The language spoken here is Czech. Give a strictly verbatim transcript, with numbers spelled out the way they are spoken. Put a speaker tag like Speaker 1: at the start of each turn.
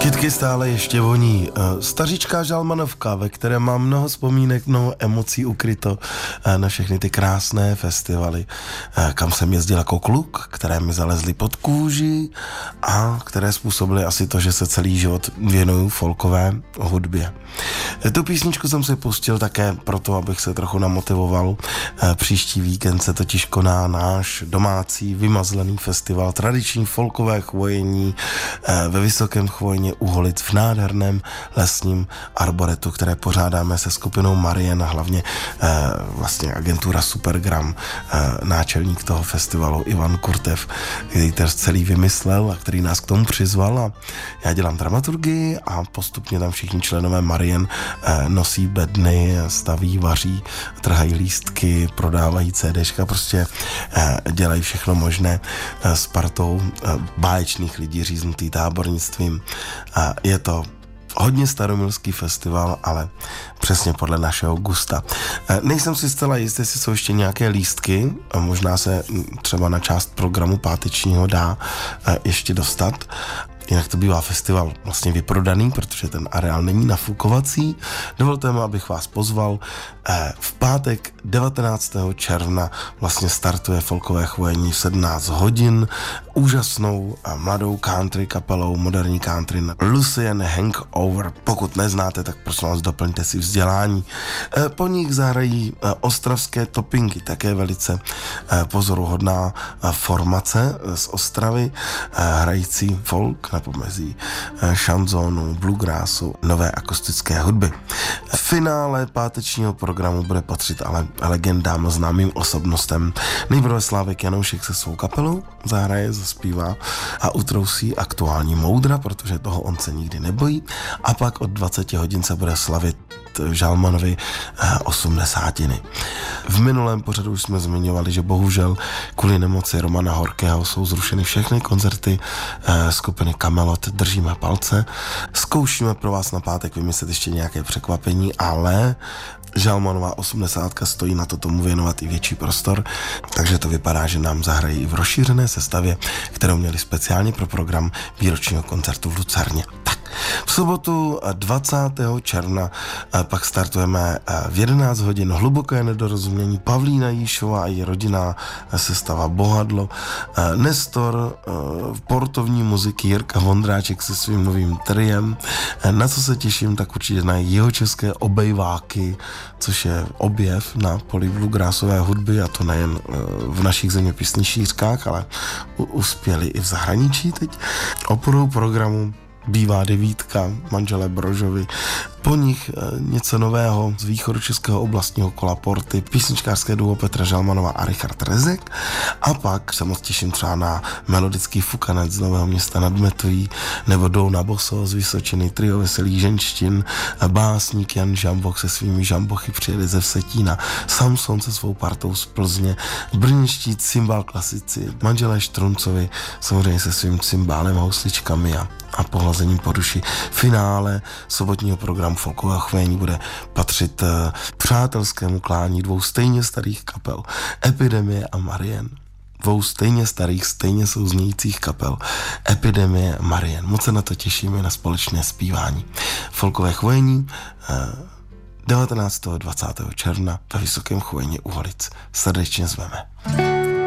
Speaker 1: Kytky stále ještě voní. Staříčká žalmanovka, ve které mám mnoho vzpomínek, mnoho emocí ukryto na všechny ty krásné festivaly, kam jsem jezdil jako kluk, které mi zalezly pod kůži a které způsobily asi to, že se celý život věnuju folkové hudbě. Tu písničku jsem si pustil také proto, abych se trochu namotivoval. Příští víkend se totiž koná náš domácí vymazlený festival tradiční folkové chvojení ve Vysokém Chvojně u Holic v nádherném lesním arboretu, které pořádáme se skupinou Marien a hlavně eh, vlastně agentura Supergram, eh, náčelník toho festivalu Ivan Kurtev, který to celý vymyslel a který nás k tomu přizval, a já dělám dramaturgii a postupně tam všichni členové Marien eh, nosí bedny, staví, vaří, trhají lístky, prodávají CDčka, prostě eh, dělají všechno možné eh, s partou eh, báječných lidí říznutý tábornictvím. A je to hodně staromilský festival, ale přesně podle našeho gusta. Nejsem si zcela jistý, jestli jsou ještě nějaké lístky, možná se třeba na část programu pátečního dá ještě dostat. Jinak to bývá festival vlastně vyprodaný, protože ten areál není nafukovací. Dovolte mi, abych vás pozval. V pátek devatenáctého června vlastně startuje folkové chvojení v sedmnáct hodin úžasnou a mladou country kapelou moderní country Lucien Hangover. Pokud neznáte, tak prosím vás, doplňte si vzdělání. Po nich zahrají ostravské topinky, také velice pozoruhodná formace z Ostravy, hrající folk na pomezí šanzónu, bluegrassu, nové akustické hudby. V finále pátečního programu bude patřit ale legendám a známým osobnostem. Nejprve Slávek Janoušek se svou kapelou zahraje, zaspívá a utrousí aktuální moudra, protože toho on se nikdy nebojí, a pak od dvaceti hodin se bude slavit Žalmanovi osmdesátiny. V minulém pořadu jsme zmiňovali, že bohužel kvůli nemoci Romana Horkého jsou zrušeny všechny koncerty skupiny Kamelot. Držíme palce. Zkoušíme pro vás na pátek vymyslet ještě nějaké překvapení, ale Žalmanová osmdesátka stojí na to tomu věnovat i větší prostor, takže to vypadá, že nám zahrají i v rozšířené sestavě, kterou měli speciálně pro program výročního koncertu v Lucerně. Tak, v sobotu dvacátého června pak startujeme v jedenáct hodin Hluboké nedorozumění, Pavlína Jíšová a její rodinná sestava Bohadlo, Nestor, portovní muziky Jirka Vondráček se svým novým triem. Na co se těším, tak určitě na jihočeské obejváky, což je objev na poli bluegrassové hudby, a to nejen v našich zeměpisných šířkách, ale uspěli i v zahraničí teď. Oporou programu bývá devítka, manželé Brožovi, po nich něco nového z východočeského oblastního kola Porty, písničkářské duo Petra Žalmanová a Richard Rezek, a pak se moc těším třeba na melodický fukanec z Nového Města nad Metují, nebo Douna Boso z Vysočiny, trio veselých ženštin, básník Jan Žambok se svými žambochy přijeli ze Vsetína, Samson se svou partou z Plzně, brněnští cymbál klasici, manželé Štruncovi, samozřejmě se svým cymbálem, housličkami a, a pohlazením po duši. Finále sobotního programu folkového chvojení bude patřit uh, přátelskému klání dvou stejně starých kapel, Epidemie a Marien. Dvou stejně starých, stejně souznějících kapel, Epidemie a Marien. Moc se na to těšíme, na společné zpívání. Folkové chvojení uh, devatenáctého a dvacátého června ve Vysokém Chvojně u Holic. Srdečně zveme.